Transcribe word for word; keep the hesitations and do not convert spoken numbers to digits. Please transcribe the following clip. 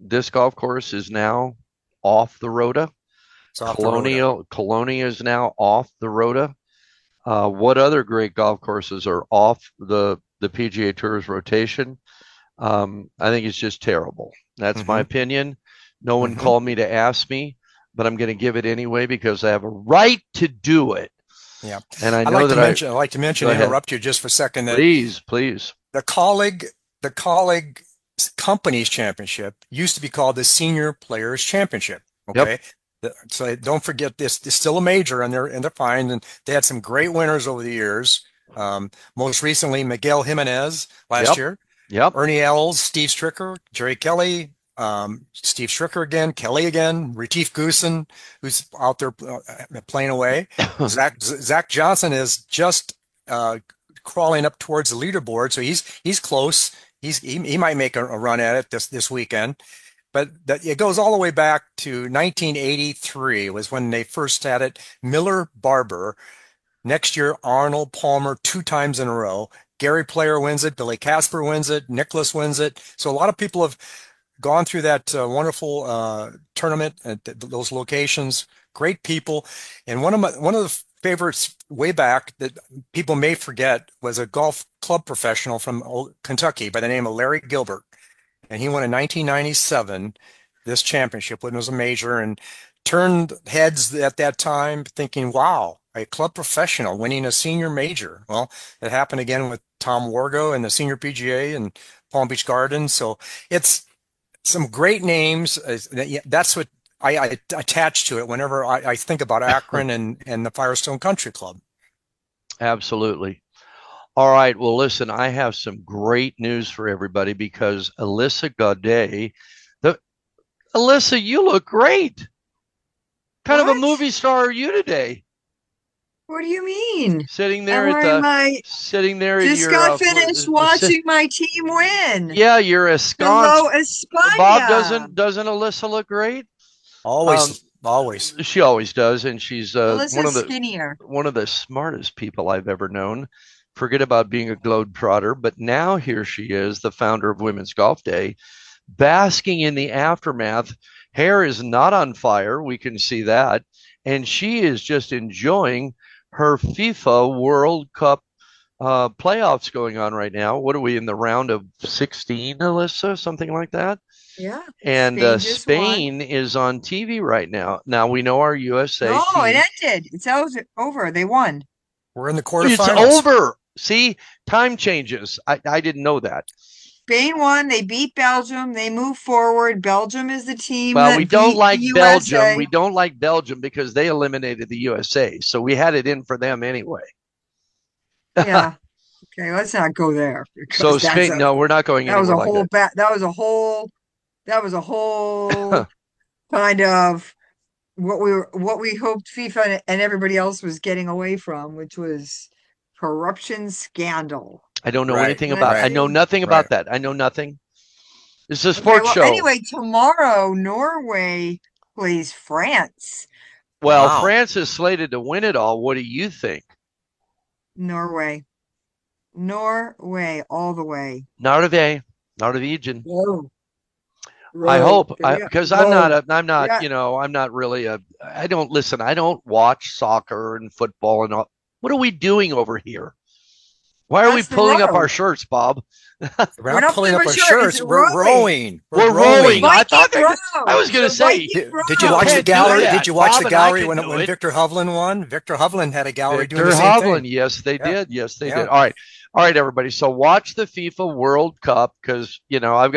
disc golf course is now off the rota. It's off the road. Colonial Colonia is now off the rota. Uh, what other great golf courses are off the the P G A Tour's rotation? Um, I think it's just terrible. That's my Mm-hmm. opinion. No one Mm-hmm. called me to ask me, but I'm going to give it anyway because I have a right to do it. Yeah. And I I'd know like to that I, mention, I'd like to mention, go ahead. interrupt you just for a second, that Please, please. the colleague, the colleague companies championship used to be called the Senior Players Championship. Yep. Okay. The- So don't forget this. It's still a major, and they're and they're fine. And they had some great winners over the years. Um, most recently, Miguel Jimenez last Yep. year, Yep. Ernie Els, Steve Stricker, Jerry Kelly, um, Steve Stricker again, Kelly again, Retief Goosen, who's out there uh, playing away. Zach Zach Johnson is just uh, crawling up towards the leaderboard, so he's he's close. He's he, he might make a, a run at it this this weekend. But that, it goes all the way back to nineteen eighty-three was when they first had it. Miller Barber. Next year, Arnold Palmer two times in a row. Gary Player wins it. Billy Casper wins it. Nicholas wins it. So a lot of people have gone through that uh, wonderful uh, tournament at th those locations. Great people. And one of my one of the favorites way back that people may forget was a golf club professional from Kentucky by the name of Larry Gilbert. And he won in nineteen ninety-seven this championship when it was a major, and turned heads at that time thinking, wow, a club professional winning a senior major. Well, it happened again with Tom Wargo and the Senior P G A and Palm Beach Gardens. So it's some great names. That's what I, I attach to it whenever I, I think about Akron and, and the Firestone Country Club. Absolutely. All right. Well, listen, I have some great news for everybody because Alyssa Gaudet, the Alyssa, you look great. Kind of a What? movie star are you today? What do you mean? Sitting I'm there at wearing the my, sitting there in just your got uh, finished si- watching my team win. yeah, you're ensconced. Hello, Bob Espana. doesn't doesn't Alyssa look great? Um, Always, always. she always does, and she's uh, one of Alyssa's the skinnier. one of the smartest people I've ever known. Forget about being a globetrotter, but now here she is, the founder of Women's Golf Day, basking in the aftermath. Hair is not on fire, we can see that, and she is just enjoying her FIFA World Cup uh, playoffs going on right now. What are we in the round of sixteen, Alyssa? Something like that? Yeah. And Spain uh, just won. Spain is on T V right now. Now we know our U S A No, it team. ended. It's over. They won. We're in the It's quarterfinals. over. See, time changes. I, I didn't know that. Spain won. They beat Belgium. They move forward. Belgium is the team Well, that we don't beat the like Belgium. U S A. We don't like Belgium because they eliminated the U S A. So we had it in for them anyway. Yeah. Okay, let's not go there So because that's Spain, a no, we're not going that was anywhere a like whole that. ba that was a whole that was a whole kind of what we were what we hoped FIFA and everybody else was getting away from, which was corruption scandal. I don't know Right, anything Let's about. I right, know see. nothing right. about that. I know nothing. This is a Okay, sports well, show. anyway, tomorrow Norway plays France. Well, Wow. France is slated to win it all. What do you think? Norway. Norway all the way. Norway, Norwegian. Whoa. I Whoa. hope, I, Yeah. because I'm not Whoa. a, I'm not, Yeah. you know, I'm not really a. I don't listen. I don't watch soccer and football and all. What are we doing over here? Why are we That's the pulling up our row. shirts, Bob? We're We're not not pulling pulling up for our sure. It's shirts. We're rowing. rowing. We're We're rowing. rowing. I Viking thought that. I row. was going to The say, Viking Did, did you you row. watch the can't do gallery? that. Did you watch Bob the and I gallery can when do when it. Victor Hovland won? Victor Hovland had a gallery doing Victor the same Hovland. thing. Yes, they Yeah, did. Yes, they yeah. did. All right. All right, everybody. So watch the FIFA World Cup because, you know, I've got